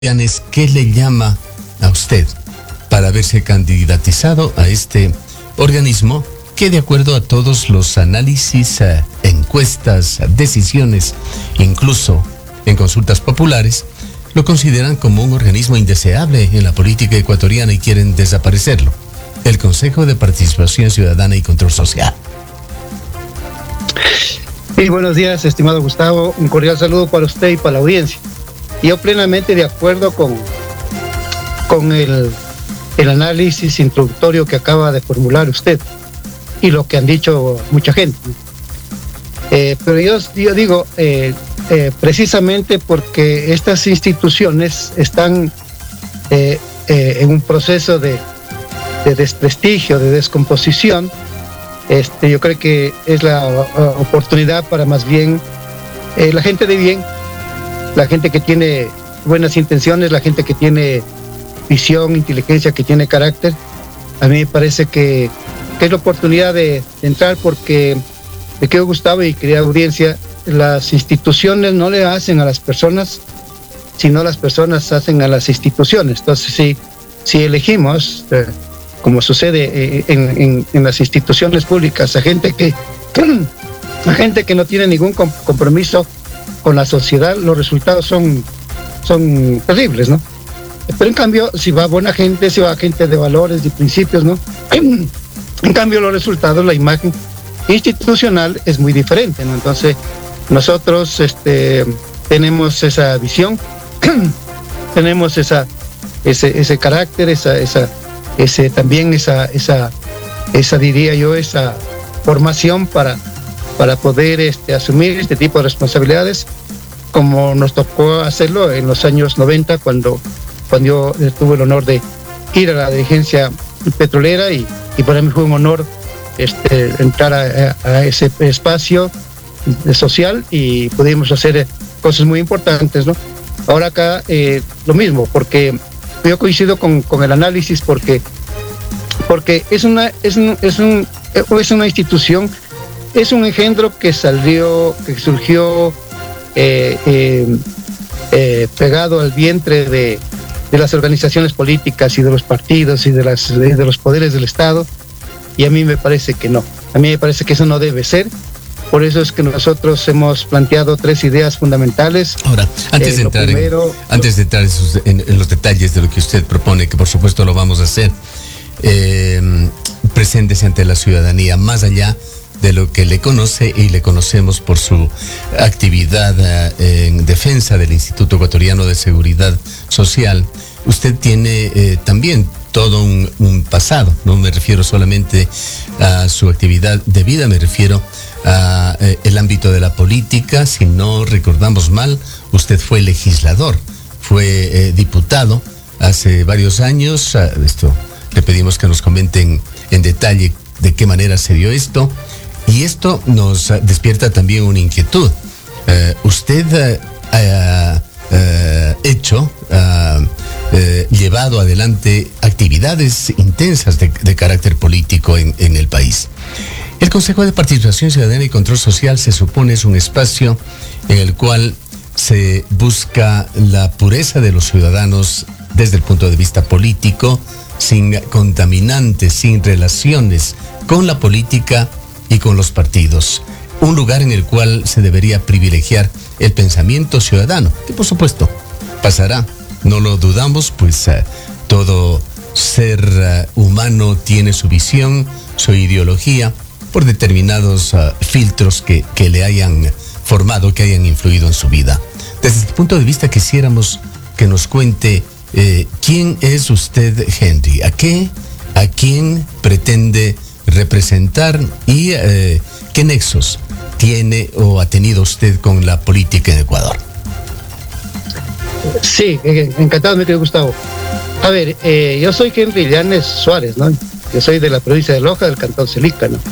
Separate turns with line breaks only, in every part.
¿Qué le llama a usted para haberse candidatizado a este organismo que, de acuerdo a todos los análisis, encuestas, decisiones, incluso en consultas populares, lo consideran como un organismo indeseable en la política ecuatoriana y quieren desaparecerlo? El Consejo de Participación Ciudadana y Control Social.
Sí, buenos días, estimado Gustavo. Un cordial saludo para usted y para la audiencia. Yo plenamente de acuerdo con el análisis introductorio que acaba de formular usted y lo que han dicho mucha gente. Pero yo digo, precisamente porque estas instituciones están en un proceso de desprestigio, de descomposición, yo creo que es la oportunidad para más bien la gente de bien, la gente que tiene buenas intenciones, la gente que tiene visión, inteligencia, que tiene carácter. A mí me parece que es la oportunidad de entrar, porque me quedo, Gustavo y querida audiencia, las instituciones no le hacen a las personas, sino las personas hacen a las instituciones. Entonces, si elegimos, como sucede en las instituciones públicas, a gente que no tiene ningún compromiso con la sociedad, los resultados son terribles, ¿no? Pero en cambio, si va buena gente, si va gente de valores, de principios, ¿no? En cambio, los resultados, la imagen institucional es muy diferente, ¿no? Entonces, nosotros tenemos esa visión, tenemos ese carácter, también esa diría yo, esa formación para poder asumir este tipo de responsabilidades, como nos tocó hacerlo en los años 90, cuando yo tuve el honor de ir a la dirigencia petrolera, y para mí fue un honor entrar a ese espacio social, y pudimos hacer cosas muy importantes, ¿no? Ahora acá lo mismo, porque yo coincido con el análisis, porque es una institución, es un engendro que surgió pegado al vientre de las organizaciones políticas y de los partidos y de los poderes del Estado, y a mí me parece que no. A mí me parece que eso no debe ser. Por eso es que nosotros hemos planteado 3 ideas fundamentales.
Ahora, antes de entrar en los detalles de lo que usted propone, que por supuesto lo vamos a hacer, preséntese ante la ciudadanía, más allá de lo que le conoce y le conocemos por su actividad en defensa del Instituto Ecuatoriano de Seguridad Social. Usted tiene también todo un pasado, no me refiero solamente a su actividad de vida, me refiero a el ámbito de la política. Si no recordamos mal, usted fue legislador, fue diputado hace varios años. Esto le pedimos que nos comenten en detalle de qué manera se dio esto. Y esto nos despierta también una inquietud. Usted ha llevado adelante actividades intensas de carácter político en el país. El Consejo de Participación Ciudadana y Control Social se supone es un espacio en el cual se busca la pureza de los ciudadanos desde el punto de vista político, sin contaminantes, sin relaciones con la política y con los partidos. Un lugar en el cual se debería privilegiar el pensamiento ciudadano, que por supuesto pasará, no lo dudamos, pues todo ser humano tiene su visión, su ideología, por determinados filtros que le hayan formado, que hayan influido en su vida. Desde este punto de vista quisiéramos que nos cuente quién es usted, Henry, a quién pretende representar y qué nexos tiene o ha tenido usted con la política en Ecuador.
Sí, encantado, mi querido Gustavo. A ver, yo soy Henry Llanes Suárez, ¿no? Yo soy de la provincia de Loja, del cantón Celica, ¿no?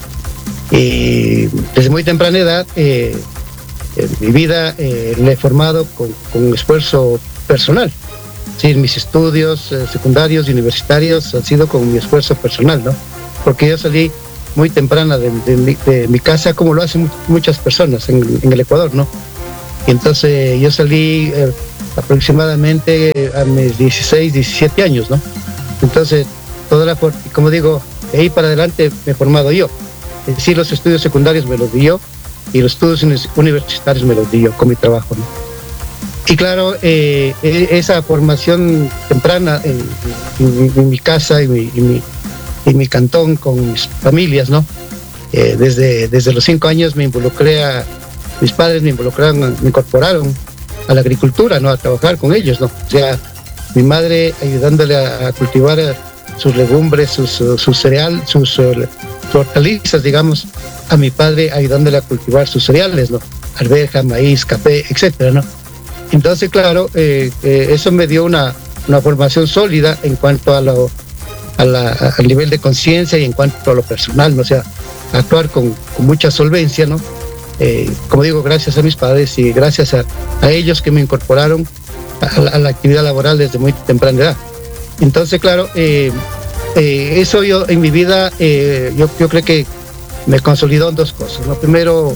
Y desde muy temprana edad, mi vida la he formado con esfuerzo personal. Sí, mis estudios secundarios y universitarios han sido con mi esfuerzo personal, ¿no? Porque yo salí muy temprana de mi casa, como lo hacen muchas personas en el Ecuador, ¿no? Y entonces yo salí aproximadamente a mis 16, 17 años, ¿no? Entonces, como digo, de ahí para adelante me he formado yo. Es decir, los estudios secundarios me los di yo y los estudios universitarios me los di yo con mi trabajo, ¿no? Y claro, esa formación temprana en mi casa y mi cantón con mis familias, ¿no? Desde los 5 años mis padres me incorporaron a la agricultura, ¿no? A trabajar con ellos, ¿no? O sea, mi madre ayudándole a cultivar sus legumbres, su cereal, sus hortalizas, digamos, a mi padre ayudándole a cultivar sus cereales, ¿no? Arveja, maíz, café, etcétera, ¿no? Entonces, claro, eso me dio una formación sólida en cuanto al nivel de conciencia y en cuanto a lo personal, ¿no? O sea, actuar con mucha solvencia, ¿no? Como digo, gracias a mis padres y gracias a ellos que me incorporaron a la actividad laboral desde muy temprana edad. Entonces, claro, eso yo en mi vida, yo creo que me consolidó en 2 cosas, ¿no? Primero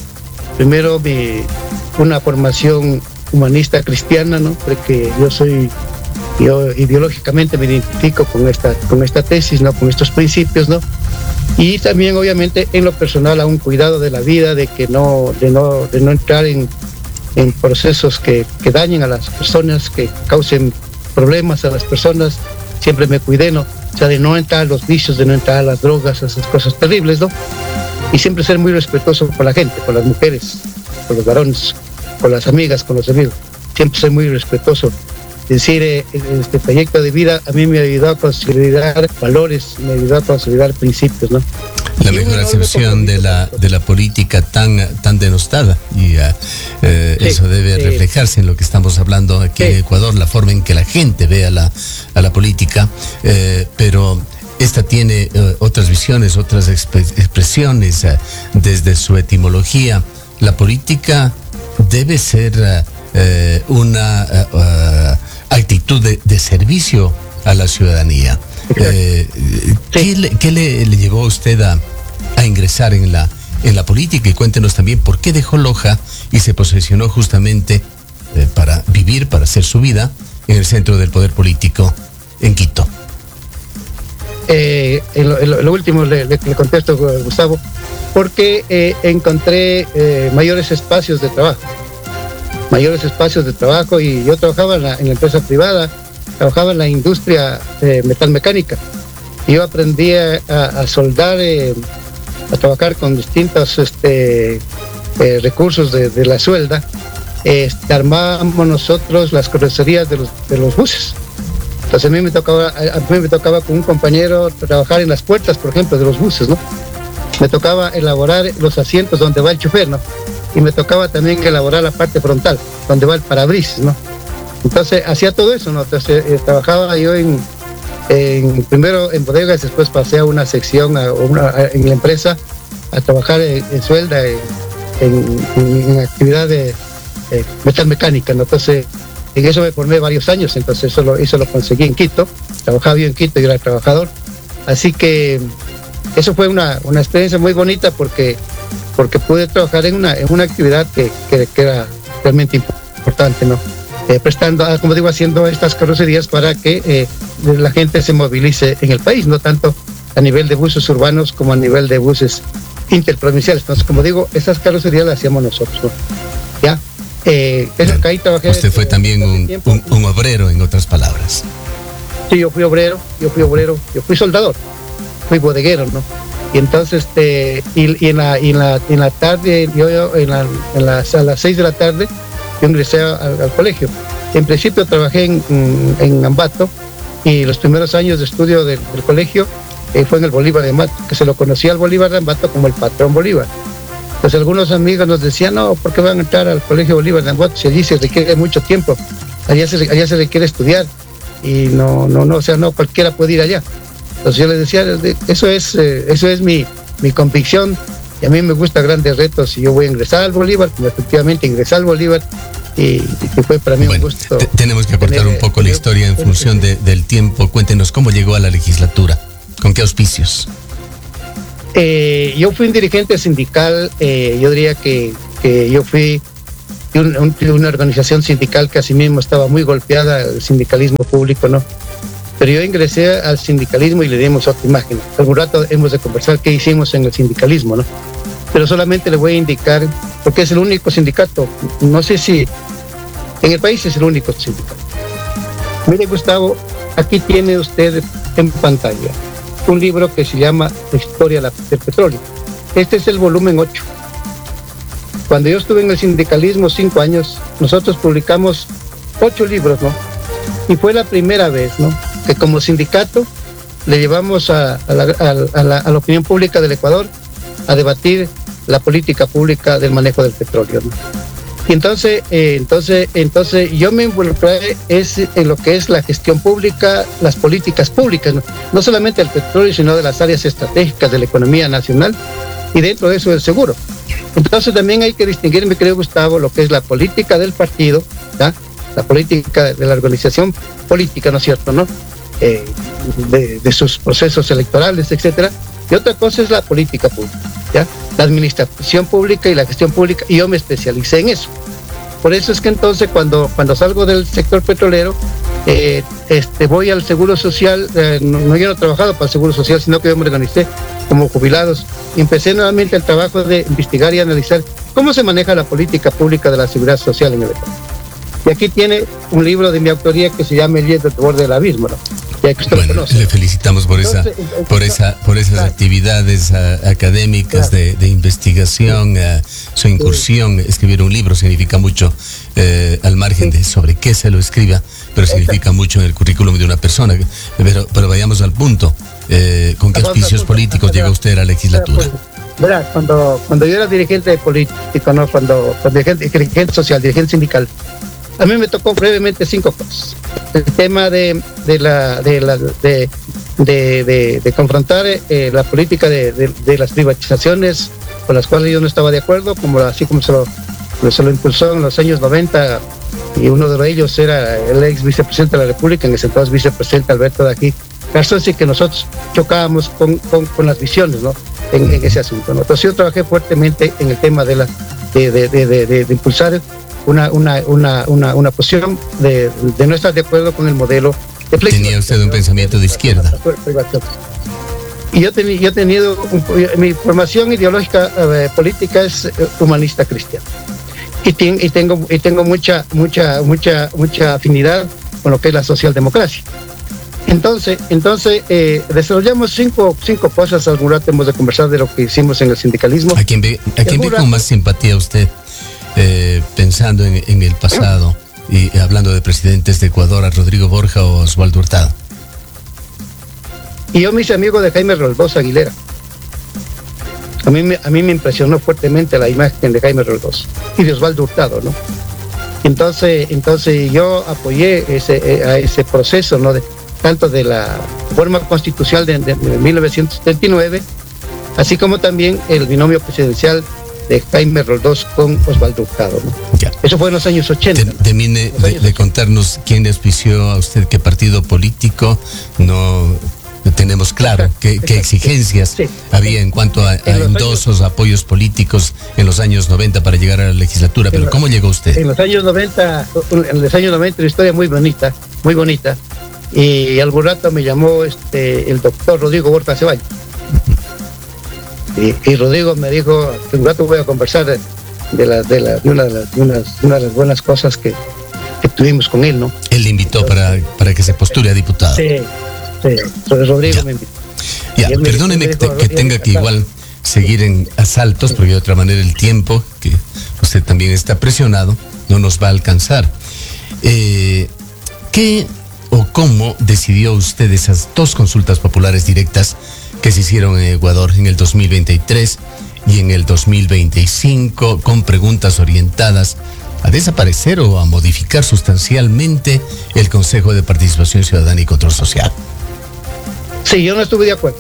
una formación humanista cristiana, ¿no? Porque yo ideológicamente me identifico con esta tesis, ¿no? Con estos principios, ¿no? Y también, obviamente, en lo personal, a un cuidado de la vida, de no entrar en procesos que dañen a las personas, que causen problemas a las personas. Siempre me cuidé, ¿no? O sea, de no entrar a los vicios, de no entrar a las drogas, a esas cosas terribles, ¿no? Y siempre ser muy respetuoso con la gente, con las mujeres, con los varones, con las amigas, con los amigos. Siempre ser muy respetuoso. Es decir, este proyecto de vida a mí me ayudó a consolidar valores, me ayudó a consolidar principios, ¿no?
La mejor acepción de la política tan denostada y eso debe reflejarse en lo que estamos hablando aquí en Ecuador, la forma en que la gente ve a la política, pero esta tiene otras visiones, otras expresiones desde su etimología. La política debe ser una actitud de servicio a la ciudadanía. ¿Qué le llevó a usted a ingresar en la política? Y cuéntenos también por qué dejó Loja y se posicionó justamente para vivir, para hacer su vida en el centro del poder político en Quito.
Lo último le contesto, Gustavo, porque encontré mayores espacios de trabajo y yo trabajaba en la empresa privada, trabajaba en la industria metalmecánica. Yo aprendí a soldar, a trabajar con distintos recursos de la suelda. Armábamos nosotros las carrocerías de los buses. Entonces a mí me tocaba con un compañero trabajar en las puertas, por ejemplo, de los buses, ¿no? Me tocaba elaborar los asientos donde va el chofer, ¿no? Y me tocaba también elaborar la parte frontal, donde va el parabrisas, ¿no? Entonces hacía todo eso, ¿no? Entonces trabajaba yo primero en bodegas, después pasé a una sección en la empresa a trabajar en suelda, en actividad de metalmecánica, ¿no? Entonces en eso me formé varios años, entonces eso lo conseguí en Quito, trabajaba yo en Quito y era trabajador. Así que eso fue una experiencia muy bonita porque pude trabajar en una actividad que era realmente importante, ¿no? Como digo, haciendo estas carrocerías para que la gente se movilice en el país, no tanto a nivel de buses urbanos como a nivel de buses interprovinciales. Entonces, como digo, esas carrocerías las hacíamos nosotros, ¿no? ¿Ya? Ahí trabajé.
Usted fue también un obrero, en otras palabras.
Sí, yo fui obrero, yo fui soldador, fui bodeguero, ¿no? Y entonces, en la tarde, a las 6 de la tarde, yo ingresé al colegio. En principio trabajé en Ambato y los primeros años de estudio del colegio fue en el Bolívar de Ambato, que se lo conocía al Bolívar de Ambato como el patrón Bolívar. Entonces algunos amigos nos decían, no, ¿por qué van a entrar al colegio Bolívar de Ambato si allí se requiere mucho tiempo? Allá se requiere estudiar y no, o sea, no cualquiera puede ir allá. Entonces yo les decía, eso es mi convicción y a mí me gustan grandes retos y yo voy a ingresar al Bolívar, como efectivamente ingresé al Bolívar y fue para mí un gusto.
Tenemos que acortar un poco la historia en función del tiempo. Cuéntenos cómo llegó a la legislatura, con qué auspicios.
Yo fui un dirigente sindical, yo diría que yo fui de una organización sindical que asimismo estaba muy golpeada, el sindicalismo público, ¿no? Pero yo ingresé al sindicalismo y le dimos otra imagen. Algún rato hemos de conversar qué hicimos en el sindicalismo, ¿no? Pero solamente le voy a indicar, porque es el único sindicato, no sé si en el país es el único sindicato. Mire, Gustavo, aquí tiene usted en pantalla un libro que se llama La historia del petróleo. Este es el volumen 8. Cuando yo estuve en el sindicalismo 5 años, nosotros publicamos 8 libros, ¿no? Y fue la primera vez, ¿no?, que como sindicato le llevamos a la opinión pública del Ecuador a debatir la política pública del manejo del petróleo, ¿no? Y entonces yo me involucré en lo que es la gestión pública, las políticas públicas, no solamente del petróleo, sino de las áreas estratégicas de la economía nacional, y dentro de eso el seguro. Entonces también hay que distinguir, me creo, Gustavo, lo que es la política del partido, ¿ya?, la política de la organización política, ¿no es cierto?, ¿no?, de sus procesos electorales, etcétera, y otra cosa es la política pública, ¿ya?, la administración pública y la gestión pública, y yo me especialicé en eso. Por eso es que entonces cuando salgo del sector petrolero, voy al Seguro Social, yo no he trabajado para el Seguro Social, sino que yo me organicé como jubilados, y empecé nuevamente el trabajo de investigar y analizar cómo se maneja la política pública de la seguridad social en el Ecuador. Y aquí tiene un libro de mi autoría que se llama El Yendo al borde del abismo, ¿no? Ya que usted
bueno,
lo conoce.
Le felicitamos por esas actividades académicas, de investigación, su incursión. Escribir un libro significa mucho, al margen de sobre qué se lo escriba, pero significa mucho en el currículum de una persona. Pero vayamos al punto. ¿Con qué auspicios políticos llega usted a la legislatura?
Verá, cuando yo era dirigente político, ¿no?, cuando dirigente social, dirigente sindical, a mí me tocó brevemente 5 cosas. El tema de confrontar la política de las privatizaciones con las cuales yo no estaba de acuerdo, así como se lo impulsó en los años 90, y uno de ellos era el ex vicepresidente de la República, en ese entonces vicepresidente Alberto de aquí Garzón, sí, que nosotros chocábamos con las visiones, ¿no?, en ese asunto, ¿no? Entonces yo trabajé fuertemente en el tema de impulsar una posición de no estar de acuerdo con el modelo de flexibilización.
Tenía usted un pensamiento de izquierda.
Y yo he tenido mi formación ideológica política es humanista cristiana. Y tengo mucha afinidad con lo que es la socialdemocracia. Entonces desarrollamos cinco cosas. Algún rato hemos de conversar de lo que hicimos en el sindicalismo.
¿A quién ve con más simpatía usted, pensando en el pasado y hablando de presidentes de Ecuador, a Rodrigo Borja o Osvaldo Hurtado?
Y yo me hice amigo de Jaime Roldós Aguilera. A mí me impresionó fuertemente la imagen de Jaime Roldós y de Osvaldo Hurtado, ¿no? Entonces yo apoyé a ese proceso, ¿no?, tanto de la reforma constitucional de 1979, así como también el binomio presidencial de Jaime Roldós con Osvaldo Hurtado, ¿no?
Ya.
Eso fue en los años 80.
Termine de contarnos quién le auspició a usted, qué partido político. No tenemos claro qué exigencias había en cuanto a endosos, apoyos políticos en los años 90 para llegar a la legislatura, pero ¿cómo llegó usted?
En los años 90, una historia muy bonita, y algún rato me llamó el doctor Rodrigo Borja Ceballos. Y Rodrigo me dijo que un rato voy a conversar de una de las buenas cosas que tuvimos con él, ¿no?
Él le invitó para que se postule a diputado.
Sí, Rodrigo me invitó.
Ya, perdóneme que tenga que igual seguir en asaltos, porque de otra manera el tiempo, que usted también está presionado, no nos va a alcanzar. ¿Qué o cómo decidió usted esas 2 consultas populares directas que se hicieron en Ecuador en el 2023 y en el 2025, con preguntas orientadas a desaparecer o a modificar sustancialmente el Consejo de Participación Ciudadana y Control Social?
Sí, yo no estuve de acuerdo.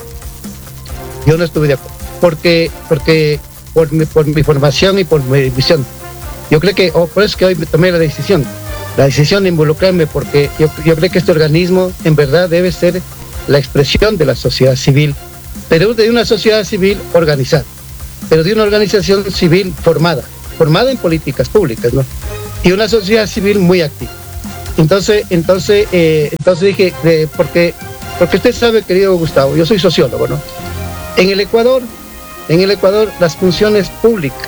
Porque por mi formación y por mi visión. Yo creo que, por eso es que hoy me tomé la decisión de involucrarme, porque yo creo que este organismo en verdad debe ser la expresión de la sociedad civil, pero de una sociedad civil organizada, pero de una organización civil formada, formada en políticas públicas, ¿no? Y una sociedad civil muy activa. Entonces dije, porque usted sabe, querido Gustavo, yo soy sociólogo, ¿no? En el Ecuador, las funciones públicas,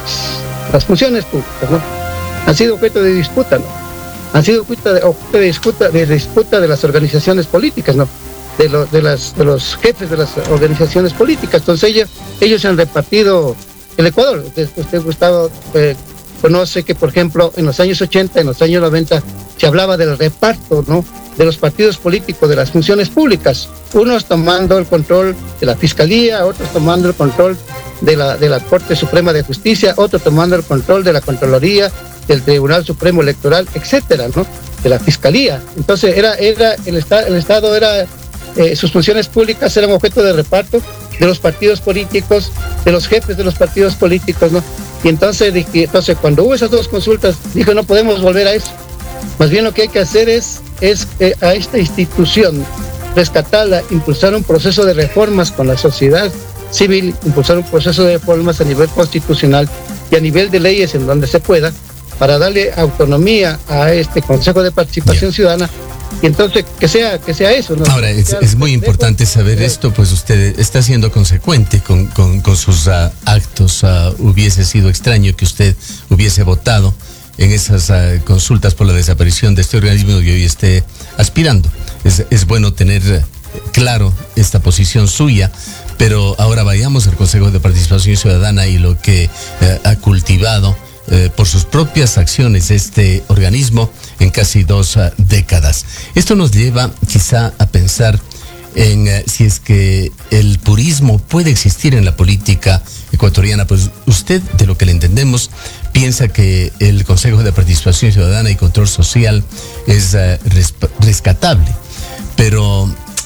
¿no? Han sido objeto de disputa, ¿no? Han sido objeto de disputa de las organizaciones políticas, ¿no? De los jefes de las organizaciones políticas. Entonces ellos han repartido el Ecuador. Usted, Gustavo, conoce que, por ejemplo, en los años 80, en los años 90, se hablaba del reparto, ¿no?, de los partidos políticos, de las funciones públicas, unos tomando el control de la Fiscalía, otros tomando el control de la Corte Suprema de Justicia, otros tomando el control de la Contraloría, del Tribunal Supremo Electoral, etcétera, ¿no?, de la Fiscalía. Entonces el Estado era, sus funciones públicas eran objeto de reparto de los partidos políticos, de los jefes de los partidos políticos, ¿no? Y entonces cuando hubo esas dos consultas, dije, no podemos volver a eso. Más bien lo que hay que hacer es a esta institución rescatarla, impulsar un proceso de reformas con la sociedad civil, impulsar un proceso de reformas a nivel constitucional y a nivel de leyes en donde se pueda, para darle autonomía a este Consejo de Participación Ciudadana. Y entonces que sea eso, ¿no?
Ahora, es muy importante saber esto, pues usted está siendo consecuente con sus actos. Hubiese sido extraño que usted hubiese votado en esas consultas por la desaparición de este organismo que hoy esté aspirando. Es bueno tener claro esta posición suya, pero ahora vayamos al Consejo de Participación Ciudadana y lo que ha cultivado por sus propias acciones este organismo en casi 2 décadas. Esto nos lleva quizá a pensar en si es que el purismo puede existir en la política ecuatoriana. Pues usted, de lo que le entendemos, piensa que el Consejo de Participación Ciudadana y Control Social es rescatable, pero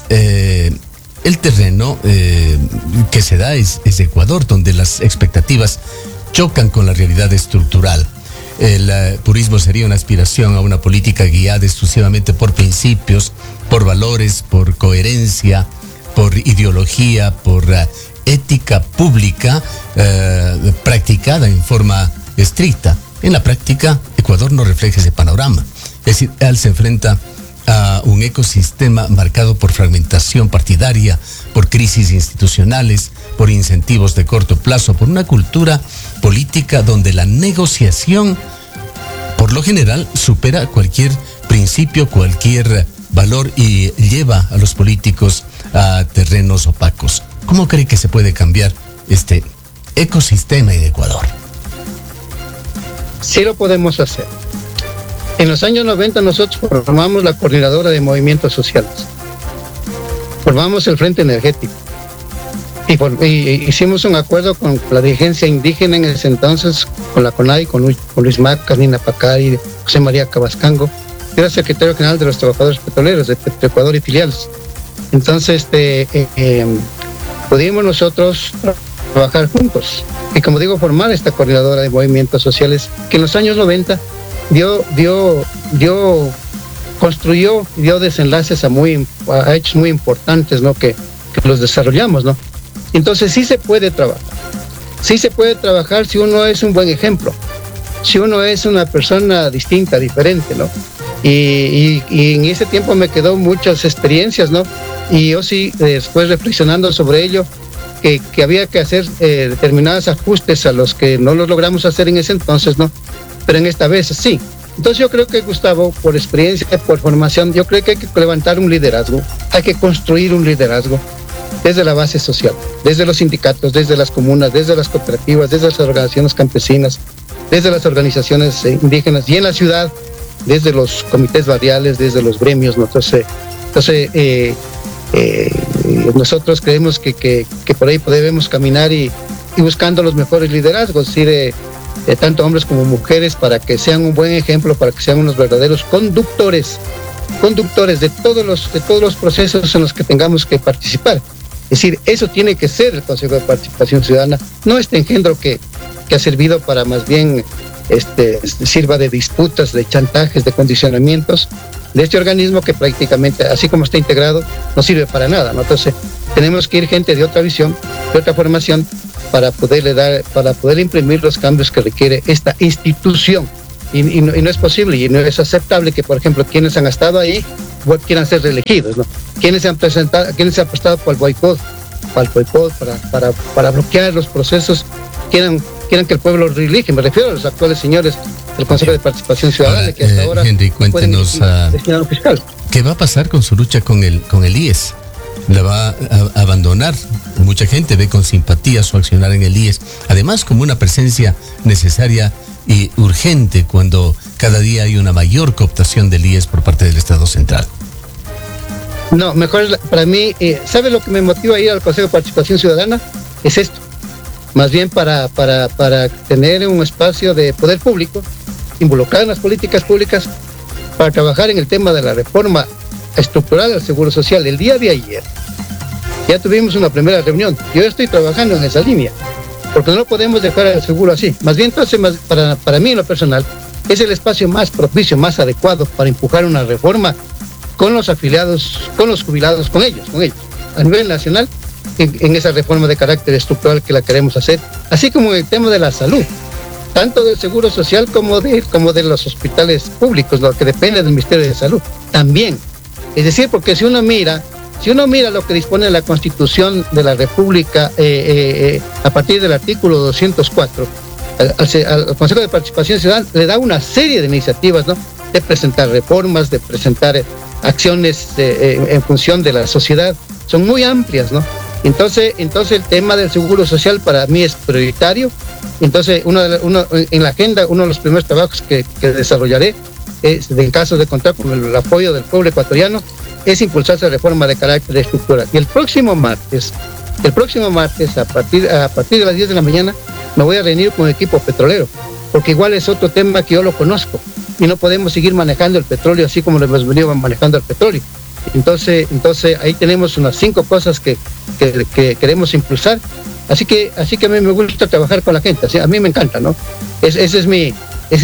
el terreno que se da es Ecuador, donde las expectativas chocan con la realidad estructural. El purismo sería una aspiración a una política guiada exclusivamente por principios, por valores, por coherencia, por ideología, por ética pública practicada en forma estricta. En la práctica, Ecuador no refleja ese panorama. Es decir, él se enfrenta a un ecosistema marcado por fragmentación partidaria, por crisis institucionales, por incentivos de corto plazo, por una cultura política donde la negociación, por lo general, supera cualquier principio, cualquier valor y lleva a los políticos a terrenos opacos. ¿Cómo cree que se puede cambiar este ecosistema en Ecuador?
Sí lo podemos hacer. En los años 90 nosotros formamos la Coordinadora de Movimientos Sociales. Formamos el Frente Energético. Y hicimos un acuerdo con la dirigencia indígena en ese entonces, con la CONAI, con Luis Mac, Carmina Pacari, José María Cabascango, que era secretario general de los trabajadores petroleros de Petroecuador y filiales. Entonces, pudimos nosotros trabajar juntos. Y como digo, formar esta Coordinadora de Movimientos Sociales, que en los años 90 construyó y dio desenlaces a hechos muy importantes, ¿no?, que los desarrollamos, ¿no? Entonces sí se puede trabajar. Sí se puede trabajar si uno es un buen ejemplo, si uno es una persona distinta, diferente, ¿no? Y en ese tiempo me quedó muchas experiencias, ¿no? Y yo sí, después reflexionando sobre ello, que había que hacer determinados ajustes a los que no los logramos hacer en ese entonces, ¿no? Pero en esta vez sí. Entonces yo creo que, Gustavo, por experiencia, por formación, yo creo que hay que levantar un liderazgo, hay que construir un liderazgo desde la base social, desde los sindicatos, desde las comunas, desde las cooperativas, desde las organizaciones campesinas, desde las organizaciones indígenas y en la ciudad, desde los comités barriales, desde los gremios, ¿no? Entonces nosotros creemos que por ahí debemos caminar y buscando los mejores liderazgos, ¿sí?, de tanto hombres como mujeres, para que sean un buen ejemplo, para que sean unos verdaderos conductores de todos los procesos en los que tengamos que participar. Es decir, eso tiene que ser el Consejo de Participación Ciudadana, no este engendro que ha servido para más bien sirva de disputas, de chantajes, de condicionamientos de este organismo que prácticamente, así como está integrado, no sirve para nada, ¿no? Entonces, tenemos que ir gente de otra visión, de otra formación, para poder imprimir los cambios que requiere esta institución. Y no es posible y no es aceptable que, por ejemplo, quienes han estado ahí quieran ser reelegidos, ¿no? Quienes se han prestado para el boicot, para bloquear los procesos, quieran que el pueblo reelige. Me refiero a los actuales señores del Consejo de Participación Ciudadana, que hasta ahora
Henry, cuéntenos
destinado fiscal.
¿Qué va a pasar con su lucha con el IES? ¿La va a abandonar? Mucha gente ve con simpatía su accionar en el IES, además como una presencia necesaria y urgente cuando cada día hay una mayor cooptación del IES por parte del Estado central.
No, mejor para mí, ¿sabe lo que me motiva a ir al Consejo de Participación Ciudadana? Es esto, más bien para tener un espacio de poder público, involucrar en las políticas públicas, para trabajar en el tema de la reforma estructural del Seguro Social. El día de ayer ya tuvimos una primera reunión. Yo estoy trabajando en esa línea, porque no podemos dejar el seguro así. Más bien, entonces, para mí en lo personal, es el espacio más propicio, más adecuado para empujar una reforma con los afiliados, con los jubilados, con ellos, a nivel nacional, en esa reforma de carácter estructural que la queremos hacer, así como en el tema de la salud, tanto del Seguro Social como de los hospitales públicos, lo que depende del Ministerio de Salud, también. Es decir, porque si uno mira lo que dispone la Constitución de la República a partir del artículo 204, al Consejo de Participación Ciudadana le da una serie de iniciativas, ¿no?, de presentar reformas, de presentar acciones en función de la sociedad, son muy amplias, ¿no? Entonces el tema del Seguro Social para mí es prioritario. Entonces uno en la agenda, uno de los primeros trabajos que desarrollaré es, en caso de contar con el apoyo del pueblo ecuatoriano, es impulsar esa reforma de carácter estructural. Y el próximo martes, a partir de las 10 de la mañana, me voy a reunir con el equipo petrolero, porque igual es otro tema que yo lo conozco, y no podemos seguir manejando el petróleo así como lo hemos venido manejando el petróleo. Entonces ahí tenemos unas 5 cosas que queremos impulsar. Así que a mí me gusta trabajar con la gente, ¿sí? A mí me encanta, ¿no? Ese es mi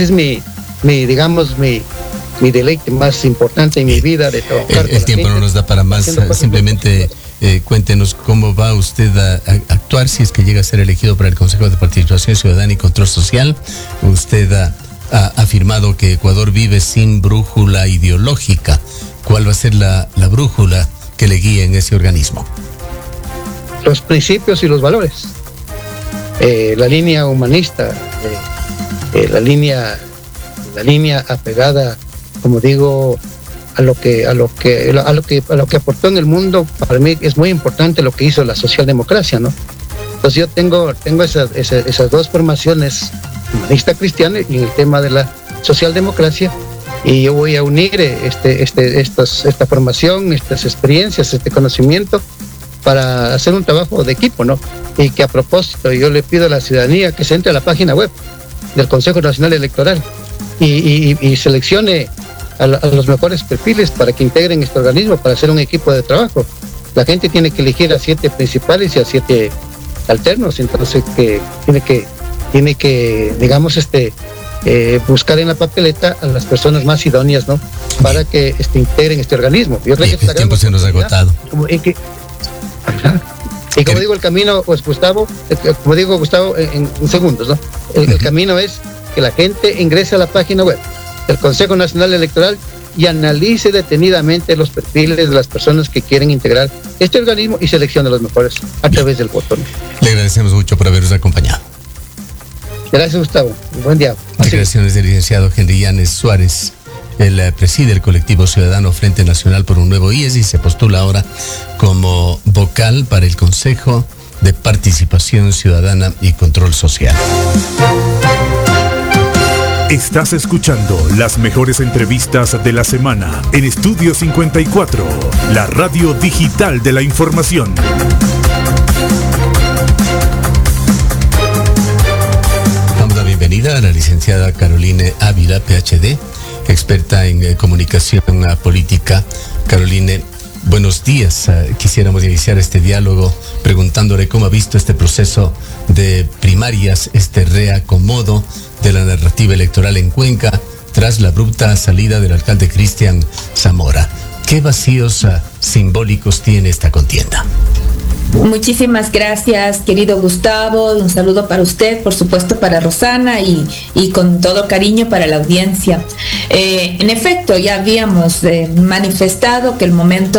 digamos, mi deleite más importante en mi vida, de trabajar.
El tiempo no nos da para más. Simplemente cuéntenos cómo va usted a actuar si es que llega a ser elegido para el Consejo de Participación Ciudadana y Control Social. Usted ha afirmado que Ecuador vive sin brújula ideológica. ¿Cuál va a ser la brújula que le guíe en ese organismo?
Los principios y los valores, la línea humanista, la línea apegada, como digo, a lo que aportó en el mundo. Para mí es muy importante lo que hizo la socialdemocracia, ¿no? Entonces yo tengo esas dos formaciones, humanista cristiana y en el tema de la socialdemocracia, y yo voy a unir esta formación, estas experiencias, este conocimiento, para hacer un trabajo de equipo, ¿no? Y que, a propósito, yo le pido a la ciudadanía que se entre a la página web del Consejo Nacional Electoral y seleccione a los mejores perfiles para que integren este organismo, para hacer un equipo de trabajo. La gente tiene que elegir a 7 principales y a 7 alternos, entonces que tiene que digamos, buscar en la papeleta a las personas más idóneas, ¿no?, para que integren este organismo. Yo creo que
el tiempo se nos ha agotado.
Y como digo, el camino, pues Gustavo, en segundos, ¿no? El camino es que la gente ingrese a la página web del Consejo Nacional Electoral y analice detenidamente los perfiles de las personas que quieren integrar este organismo y seleccione los mejores a través del botón.
Le agradecemos mucho por habernos acompañado.
Gracias, Gustavo. Buen día.
Declaraciones del licenciado Henry Yanes Suárez. Él preside el colectivo ciudadano Frente Nacional por un Nuevo IES y se postula ahora como vocal para el Consejo de Participación Ciudadana y Control Social.
Estás escuchando las mejores entrevistas de la semana en Estudio 54, la radio digital de la información.
Damos la bienvenida a la licenciada Caroline Ávila, PhD, experta en comunicación política. Caroline, buenos días. Quisiéramos iniciar este diálogo preguntándole cómo ha visto este proceso de primarias, este reacomodo de la narrativa electoral en Cuenca tras la abrupta salida del alcalde Cristian Zamora. ¿Qué vacíos simbólicos tiene esta contienda?
Muchísimas gracias, querido Gustavo. Un saludo para usted, por supuesto para Rosana y con todo cariño para la audiencia. En efecto, ya habíamos manifestado que el momento